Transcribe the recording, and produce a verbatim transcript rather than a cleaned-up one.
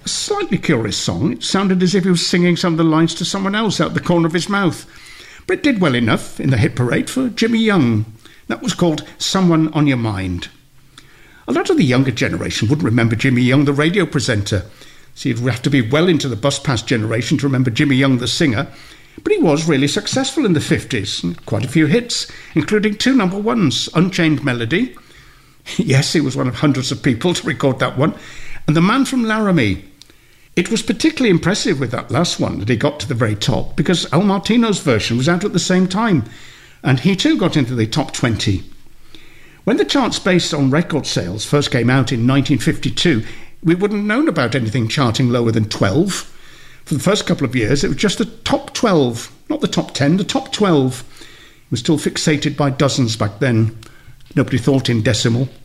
A slightly curious song. It sounded as if he was singing some of the lines to someone else out the corner of his mouth. But it did well enough in the hit parade for Jimmy Young. That was called Someone on Your Mind. A lot of the younger generation wouldn't remember Jimmy Young, the radio presenter. So you'd have to be well into the bus pass generation to remember Jimmy Young, the singer. But he was really successful in the fifties, and quite a few hits, including two number ones, Unchained Melody. Yes, he was one of hundreds of people to record that one. And The Man from Laramie. It was particularly impressive with that last one that he got to the very top, because Al Martino's version was out at the same time, and he too got into the top twenty. When the charts based on record sales first came out in nineteen fifty-two, we wouldn't have known about anything charting lower than twelve. For the first couple of years, it was just the top twelve, not the top ten, the top twelve. It was still fixated by dozens back then. Nobody thought in decimal.